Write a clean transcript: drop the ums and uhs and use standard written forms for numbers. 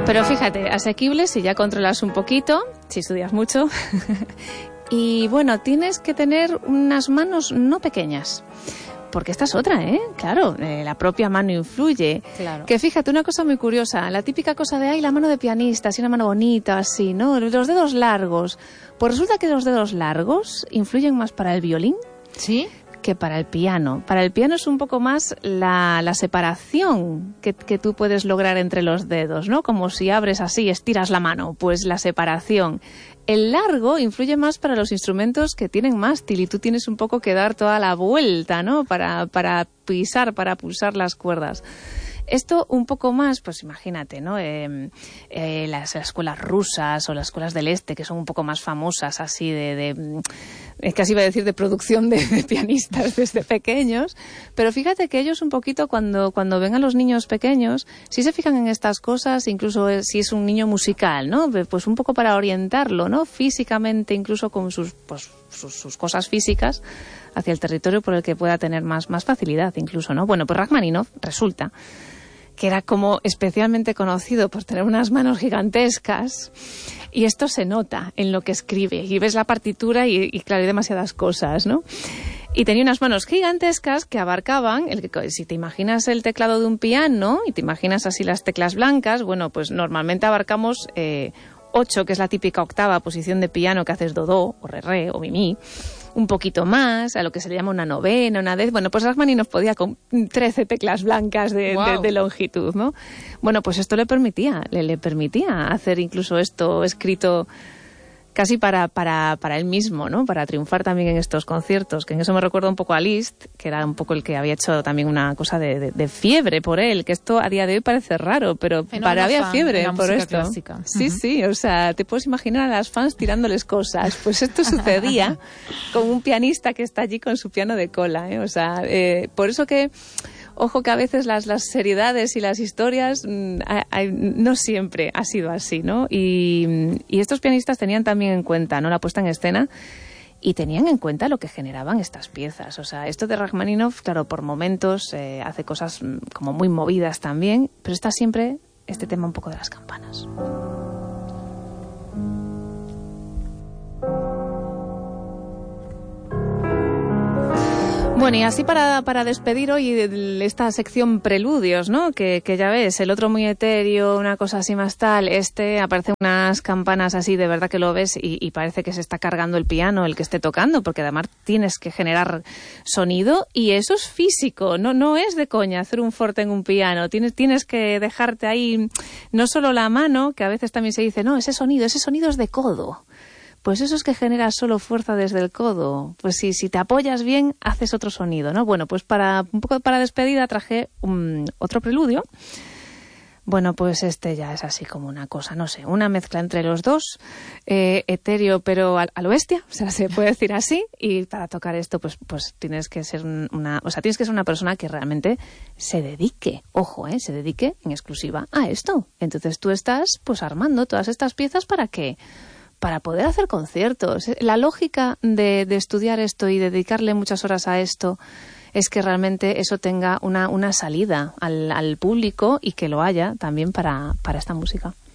Pero fíjate, asequible si ya controlas un poquito, si estudias mucho. Y bueno, tienes que tener unas manos no pequeñas. Porque esta es otra, ¿eh? Claro, la propia mano influye. Claro. Que fíjate, una cosa muy curiosa, la típica cosa de, ay, la mano de pianista, así una mano bonita, así, ¿no? Los dedos largos. Pues resulta que los dedos largos influyen más para el violín. ¿Sí? Que para el piano. Para el piano es un poco más la separación que tú puedes lograr entre los dedos, ¿no? Como si abres así, estiras la mano, pues la separación. El largo influye más para los instrumentos que tienen mástil y tú tienes un poco que dar toda la vuelta, ¿no? Para pisar, para pulsar las cuerdas. Esto un poco más, pues imagínate, ¿no? Las escuelas rusas o las escuelas del este, que son un poco más famosas, así casi iba a decir de producción de pianistas desde pequeños. Pero fíjate que ellos un poquito cuando ven a los niños pequeños, sí se fijan en estas cosas, incluso si es un niño musical, ¿no? Pues un poco para orientarlo, ¿no? Físicamente, incluso con sus cosas físicas, hacia el territorio por el que pueda tener más facilidad incluso, ¿no? Bueno, pues Rajmáninov resulta que era como especialmente conocido por tener unas manos gigantescas, y esto se nota en lo que escribe, y ves la partitura y claro, hay demasiadas cosas, ¿no? Y tenía unas manos gigantescas que abarcaban, si te imaginas el teclado de un piano y te imaginas así las teclas blancas, bueno, pues normalmente abarcamos 8, que es la típica octava posición de piano que haces do, o re, o mi, un poquito más, a lo que se le llama una novena, una décima. Bueno, pues Rajmáninov podía con 13 teclas blancas de longitud, ¿no? Bueno, pues esto le permitía hacer incluso esto escrito casi para él mismo, ¿no? Para triunfar también en estos conciertos, que en eso me recuerda un poco a Liszt, que era un poco el que había hecho también una cosa de fiebre por él, que esto a día de hoy parece raro, pero había fiebre por esto. Clásica. Sí, o sea, te puedes imaginar a las fans tirándoles cosas. Pues esto sucedía con un pianista que está allí con su piano de cola, ¿eh? O sea, por eso que ojo que a veces las seriedades y las historias no siempre ha sido así, ¿no? Y estos pianistas tenían también en cuenta, ¿no?, la puesta en escena, y tenían en cuenta lo que generaban estas piezas. O sea, esto de Rajmáninov, claro, por momentos hace cosas como muy movidas también, pero está siempre este tema un poco de las campanas. Bueno, y así para despedir hoy esta sección preludios, ¿no? Que ya ves, el otro muy etéreo, una cosa así más tal, aparecen unas campanas así, de verdad que lo ves y parece que se está cargando el piano, el que esté tocando, porque además tienes que generar sonido y eso es físico, no es de coña hacer un forte en un piano, tienes que dejarte ahí, no solo la mano, que a veces también se dice, no, ese sonido es de codo. Pues eso es que genera solo fuerza desde el codo. Pues si te apoyas bien, haces otro sonido, ¿no? Bueno, pues un poco para despedida traje otro preludio. Bueno, pues este ya es así como una cosa, no sé, una mezcla entre los dos, etéreo pero a lo bestia, o sea, se puede decir así. Y para tocar esto, pues tienes que ser una persona que realmente se dedique, ojo, se dedique en exclusiva a esto. Entonces tú estás pues armando todas estas piezas para poder hacer conciertos. La lógica de estudiar esto y dedicarle muchas horas a esto es que realmente eso tenga una salida al público y que lo haya también para esta música.